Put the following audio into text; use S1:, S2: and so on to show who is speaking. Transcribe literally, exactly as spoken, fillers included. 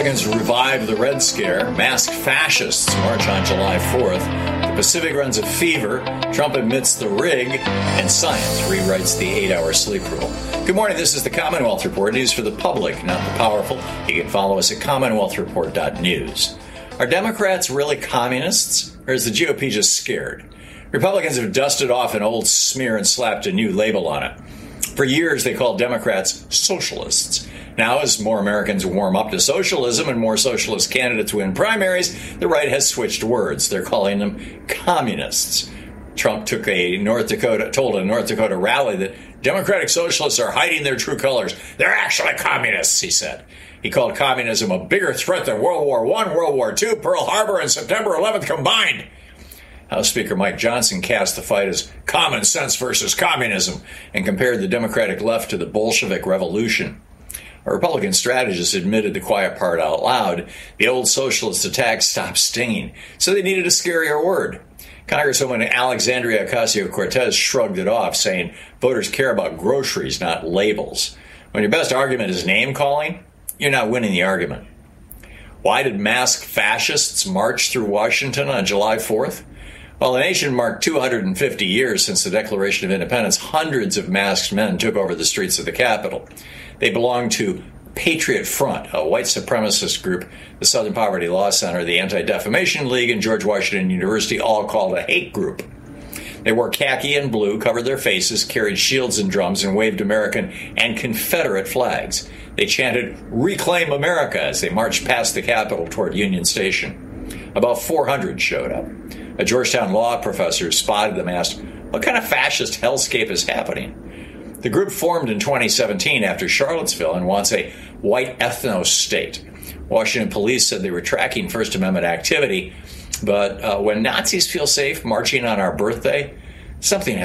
S1: Republicans revive the Red Scare. Masked fascists march on July fourth. The Pacific runs a fever. Trump admits the rig. And science rewrites the eight-hour sleep rule. Good morning. This is the Commonwealth Report. News for the public, not the powerful. You can follow us at commonwealth report dot news. Are Democrats really communists? Or is the G O P just scared? Republicans have dusted off an old smear and slapped a new label on it. For years, they called Democrats socialists. Now, as more Americans warm up to socialism and more socialist candidates win primaries, the right has switched words. They're calling them communists. Trump took a North Dakota, told a North Dakota rally that Democratic socialists are hiding their true colors. They're actually communists, he said. He called communism a bigger threat than World War One, World War Two, Pearl Harbor, and September eleventh combined. House Speaker Mike Johnson cast the fight as common sense versus communism and compared the Democratic left to the Bolshevik Revolution. A Republican strategist admitted the quiet part out loud. The old socialist attack stopped stinging, so they needed a scarier word. Congresswoman Alexandria Ocasio-Cortez shrugged it off, saying voters care about groceries, not labels. When your best argument is name-calling, you're not winning the argument. Why did masked fascists march through Washington on July fourth? While the nation marked two hundred fifty years since the Declaration of Independence, hundreds of masked men took over the streets of the Capitol. They belonged to Patriot Front, a white supremacist group, the Southern Poverty Law Center, the Anti-Defamation League, and George Washington University, all called a hate group. They wore khaki and blue, covered their faces, carried shields and drums, and waved American and Confederate flags. They chanted, "Reclaim America," as they marched past the Capitol toward Union Station. About four hundred showed up. A Georgetown law professor spotted them and asked, "What kind of fascist hellscape is happening?" The group formed in twenty seventeen after Charlottesville and wants a white ethno-state. Washington police said they were tracking First Amendment activity, but uh, when Nazis feel safe marching on our birthday, something has